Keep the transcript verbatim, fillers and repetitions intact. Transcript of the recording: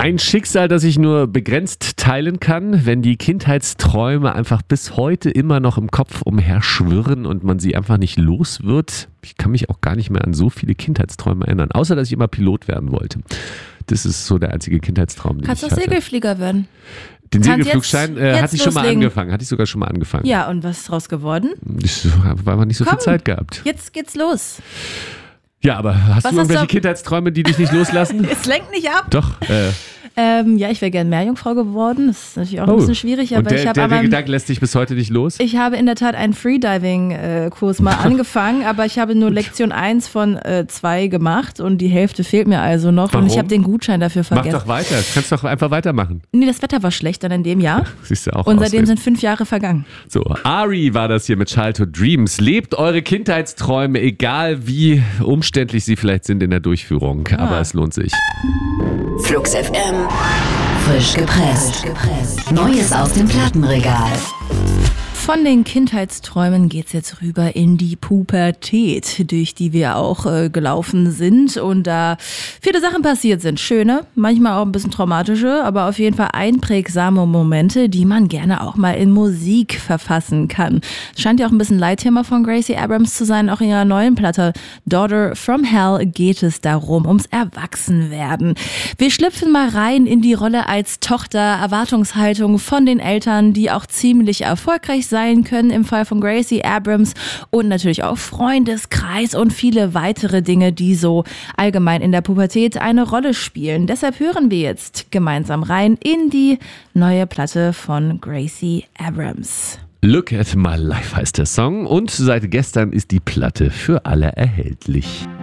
Ein Schicksal, das ich nur begrenzt teilen kann, wenn die Kindheitsträume einfach bis heute immer noch im Kopf umherschwirren und man sie einfach nicht los wird. Ich kann mich auch gar nicht mehr an so viele Kindheitsträume erinnern, außer dass ich immer Pilot werden wollte. Das ist so der einzige Kindheitstraum, den Kannst ich du hatte. Segelflieger werden? Den Kannst Segelflugschein jetzt- äh, jetzt hatte ich schon mal loslegen. angefangen, hatte ich sogar schon mal angefangen. Ja, und was ist draus geworden? Ich habe einfach nicht so Komm. viel Zeit gehabt. Jetzt geht's los. Ja, aber hast Was du irgendwelche hast du- Kindheitsträume, die dich nicht loslassen? Es lenkt nicht ab. Doch. Äh, Ähm, ja, ich wäre gern Meerjungfrau geworden. Das ist natürlich auch ein oh. bisschen schwierig, aber Und der, ich habe der, der aber... Gedanke lässt dich bis heute nicht los? Ich habe in der Tat einen Freediving-Kurs mal angefangen, aber ich habe nur Lektion eins von zwei gemacht und die Hälfte fehlt mir also noch. Warum? Und ich habe den Gutschein dafür Mach vergessen. doch weiter. Du kannst doch einfach weitermachen. Nee, das Wetter war schlecht dann in dem Jahr Siehst du auch und seitdem Ausreden. sind fünf Jahre vergangen. So, Ari war das hier mit Childhood Dreams. Lebt eure Kindheitsträume, egal wie umständlich sie vielleicht sind in der Durchführung. Ah. Aber es lohnt sich. Flux F M. Frisch gepresst. Neues aus dem Plattenregal. Von den Kindheitsträumen geht's jetzt rüber in die Pubertät, durch die wir auch äh, gelaufen sind und da viele Sachen passiert sind. Schöne, manchmal auch ein bisschen traumatische, aber auf jeden Fall einprägsame Momente, die man gerne auch mal in Musik verfassen kann. Es scheint ja auch ein bisschen Leitthema von Gracie Abrams zu sein. Auch in ihrer neuen Platte Daughter from Hell geht es darum, ums Erwachsenwerden. Wir schlüpfen mal rein in die Rolle als Tochter, Erwartungshaltung von den Eltern, die auch ziemlich erfolgreich sein können im Fall von Gracie Abrams und natürlich auch Freundeskreis und viele weitere Dinge, die so allgemein in der Pubertät eine Rolle spielen. Deshalb hören wir jetzt gemeinsam rein in die neue Platte von Gracie Abrams. Look at My Life heißt der Song und seit gestern ist die Platte für alle erhältlich.